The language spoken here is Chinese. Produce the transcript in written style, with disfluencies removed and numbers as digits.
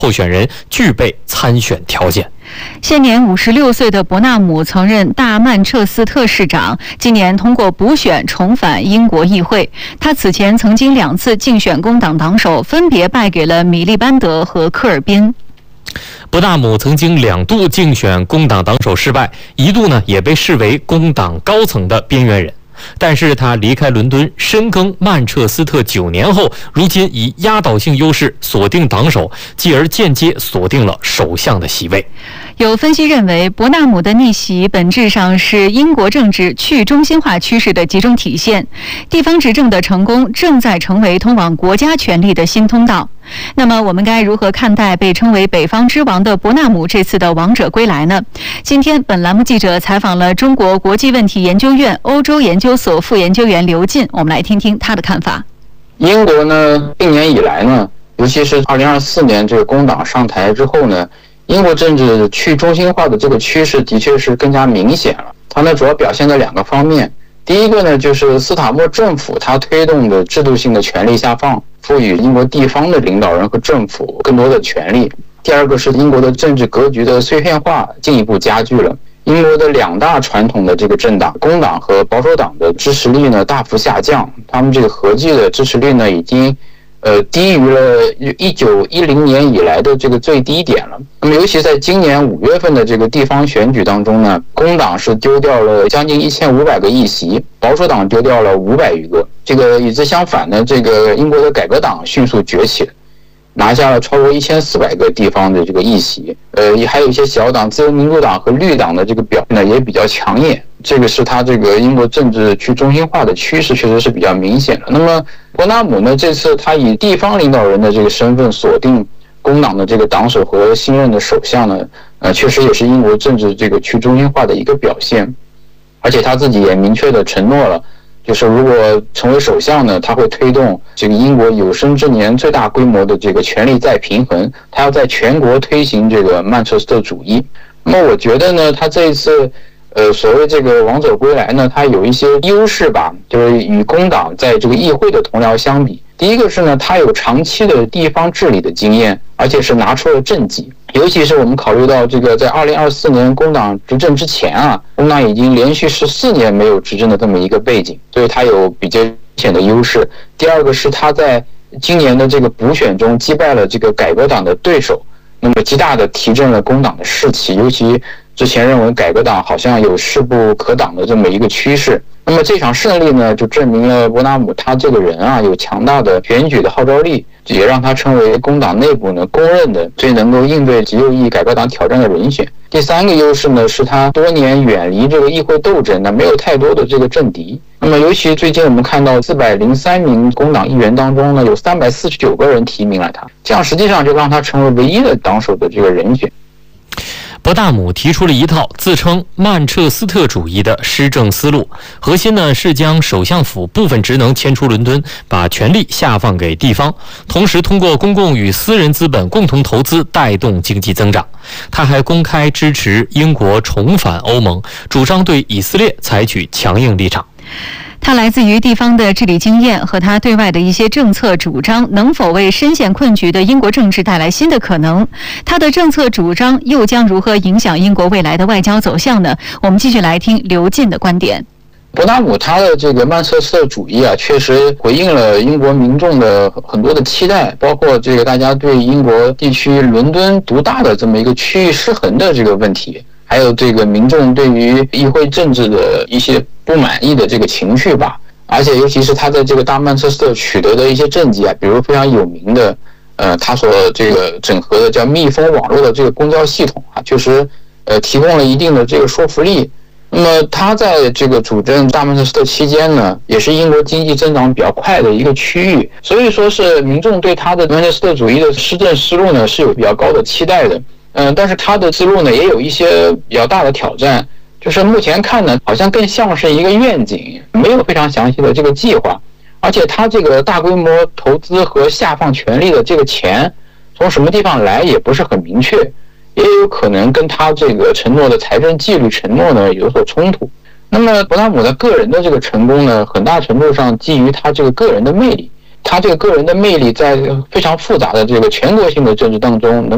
候选人具备参选条件。 现年56岁的伯纳姆曾任大曼彻斯特市长，今年通过补选重返英国议会。他此前曾经2次竞选工党党首，分别败给了米利班德和科尔宾。 伯纳姆曾经2度竞选工党党首失败，一度呢也被视为工党高层的边缘人。但是他离开伦敦，深耕曼彻斯特9年后，如今以压倒性优势锁定党首，继而间接锁定了首相的席位。 有分析认为，伯纳姆的逆袭本质上是英国政治去中心化趋势的集中体现，地方执政的成功正在成为通往国家权力的新通道。那么我们该如何看待被称为北方之王的伯纳姆这次的王者归来呢？今天本栏目记者采访了中国国际问题研究院欧洲研究所副研究员刘进，我们来听听他的看法。 英国呢，近年以来呢，尤其是2024年这个工党上台之后呢，英国政治去中心化的这个趋势的确是更加明显了。它呢主要表现在2个方面。第一个呢，就是斯塔默政府它推动的制度性的权力下放，赋予英国地方的领导人和政府更多的权力。第二个是英国的政治格局的碎片化进一步加剧了。英国的2大传统的这个政党，工党和保守党的支持率呢大幅下降，他们这个合计的支持率呢已经低于了1910年以来的这个最低点了。那么尤其在今年5月份的这个地方选举当中呢，工党是丢掉了将近1500个议席，保守党丢掉了500余个。这个与之相反呢，这个英国的改革党迅速崛起，拿下了超过1400个地方的这个议席。还有一些小党，自由民主党和绿党的这个表现呢也比较抢眼。这个是他这个英国政治去中心化的趋势确实是比较明显的。那么伯纳姆呢，这次他以地方领导人的这个身份锁定工党的这个党首和新任的首相呢，确实也是英国政治这个去中心化的一个表现。而且他自己也明确的承诺了，就是如果成为首相呢，他会推动这个英国有生之年最大规模的这个权力再平衡，他要在全国推行这个曼彻斯特主义。那么我觉得呢，他这一次所谓这个王者归来呢，它有一些优势吧，就是与工党在这个议会的同僚相比。第一个是呢，它有长期的地方治理的经验，而且是拿出了政绩。尤其是我们考虑到这个在2024年工党执政之前啊，工党已经连续14年没有执政的这么一个背景，所以它有比较明显的优势。第二个是它在今年的这个补选中击败了这个改革党的对手，那么极大的提振了工党的士气，尤其之前认为改革党好像有势不可挡的这么一个趋势。那么这场胜利呢，就证明了伯纳姆他这个人啊有强大的选举的号召力，也让他成为工党内部呢公认的最能够应对极右翼改革党挑战的人选。第3个优势呢，是他多年远离这个议会斗争呢，没有太多的这个政敌。那么尤其最近我们看到403名工党议员当中呢，有349个人提名了他，这样实际上就让他成为唯一的党首的这个人选。 伯纳姆提出了一套自称曼彻斯特主义的施政思路，核心呢是将首相府部分职能迁出伦敦，把权力下放给地方，同时通过公共与私人资本共同投资带动经济增长。他还公开支持英国重返欧盟，主张对以色列采取强硬立场。 他来自于地方的治理经验和他对外的一些政策主张，能否为深陷困局的英国政治带来新的可能？他的政策主张又将如何影响英国未来的外交走向呢？我们继续来听刘进的观点。 伯纳姆他的这个曼彻斯特主义啊，确实回应了英国民众的很多的期待，包括这个大家对英国地区伦敦独大的这么一个区域失衡的这个问题，还有这个民众对于议会政治的一些不满意的这个情绪吧。而且尤其是他在这个大曼彻斯特取得的一些政绩啊，比如非常有名的他所这个整合的叫密封网络的这个公交系统啊，确实提供了一定的这个说服力。那么他在这个主政大曼彻斯特期间呢，也是英国经济增长比较快的一个区域，所以说是民众对他的曼彻斯特主义的施政思路呢是有比较高的期待的。但是他的思路呢也有一些比较大的挑战，就是目前看呢好像更像是一个愿景，没有非常详细的这个计划，而且他这个大规模投资和下放权力的这个钱从什么地方来也不是很明确，也有可能跟他这个承诺的财政纪律承诺呢有所冲突。那么伯纳姆的个人的这个成功呢，很大程度上基于他这个个人的魅力，他这个个人的魅力在非常复杂的这个全国性的政治当中能